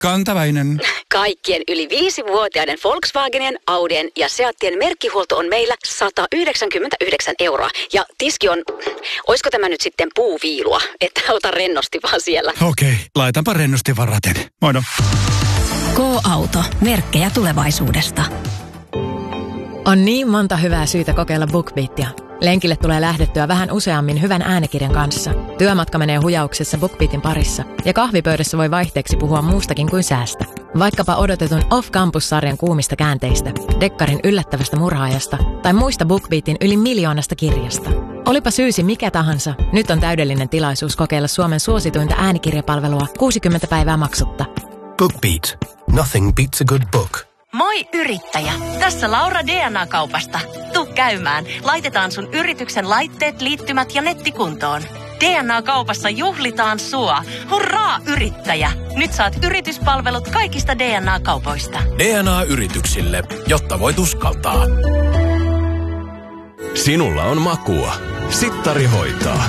Kantaväinen. Kaikkien yli 5-vuotiaiden Volkswagenien, Audien ja Seattien merkkihuolto on meillä 199 €. Ja tiski on, oisko tämä nyt sitten puuviilua, että ota rennosti vaan siellä. Okei, laitanpa rennosti varaten. Moino. K-Auto. Merkkejä tulevaisuudesta. On niin monta hyvää syytä kokeilla BookBeatia. Lenkille tulee lähdettyä vähän useammin hyvän äänikirjan kanssa. Työmatka menee hujauksessa BookBeatin parissa. Ja kahvipöydässä voi vaihteeksi puhua muustakin kuin säästä. Vaikkapa odotetun Off-Campus-sarjan kuumista käänteistä, Dekkarin yllättävästä murhaajasta tai muista BookBeatin yli 1 miljoonasta kirjasta. Olipa syysi mikä tahansa, nyt on täydellinen tilaisuus kokeilla Suomen suosituinta äänikirjapalvelua 60 päivää maksutta. BookBeat. Nothing beats a good book. Moi yrittäjä! Tässä Laura DNA-kaupasta. Tuu käymään. Laitetaan sun yrityksen laitteet, liittymät ja nettikuntoon. DNA-kaupassa juhlitaan sua. Hurraa yrittäjä! Nyt saat yrityspalvelut kaikista DNA-kaupoista. DNA-yrityksille, jotta voit uskaltaa. Sinulla on makua. Sittari hoitaa.